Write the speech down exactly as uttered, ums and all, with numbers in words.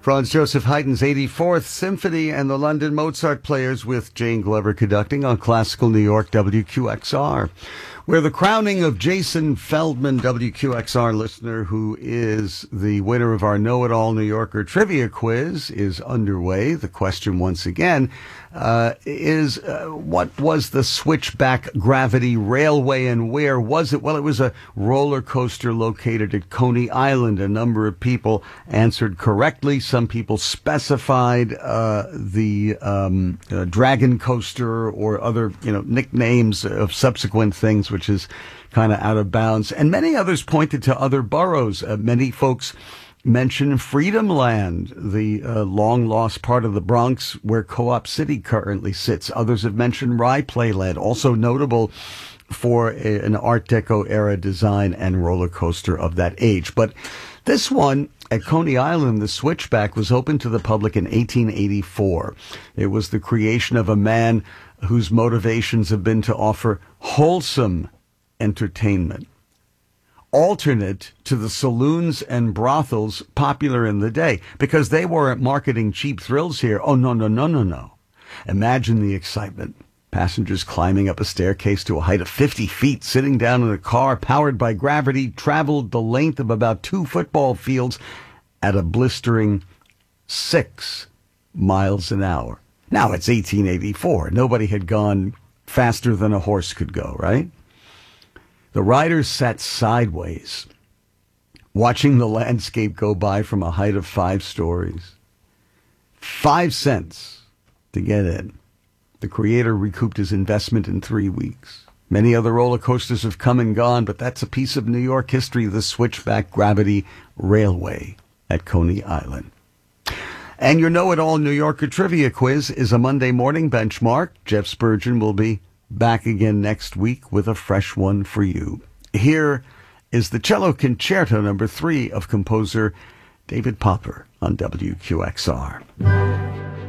Franz Joseph Haydn's eighty-fourth Symphony and the London Mozart Players with Jane Glover conducting on Classical New York W Q X R, where the crowning of Jason Feldman, W Q X R listener, who is the winner of our Know-It-All New Yorker trivia quiz, is underway. The question once again uh, is, uh, what was the Switchback Gravity Railway and where was it? Well, it was a roller coaster located at Coney Island. A number of people answered correctly. Some people specified uh, the um, uh, Dragon Coaster or other, you know, nicknames of subsequent things, which is kind of out of bounds. And many others pointed to other boroughs. Uh, many folks mentioned Freedom Land, the uh, long-lost part of the Bronx where Co-op City currently sits. Others have mentioned Rye Playland, also notable for a, an Art Deco era design and roller coaster of that age. But this one at Coney Island, the Switchback, was opened to the public in eighteen eighty-four. It was the creation of a man whose motivations have been to offer wholesome entertainment, alternate to the saloons and brothels popular in the day, because they weren't marketing cheap thrills here. Oh, no, no, no, no, no. Imagine the excitement. Passengers climbing up a staircase to a height of fifty feet, sitting down in a car powered by gravity, traveled the length of about two football fields at a blistering six miles an hour. Now, it's eighteen eighty-four. Nobody had gone faster than a horse could go, right? The riders sat sideways, watching the landscape go by from a height of five stories. Five cents to get in. The creator recouped his investment in three weeks. Many other roller coasters have come and gone, but that's a piece of New York history, the Switchback Gravity Railway at Coney Island. And your Know-It-All New Yorker trivia quiz is a Monday morning benchmark. Jeff Spurgeon will be back again next week with a fresh one for you. Here is the Cello Concerto number three of composer David Popper on W Q X R.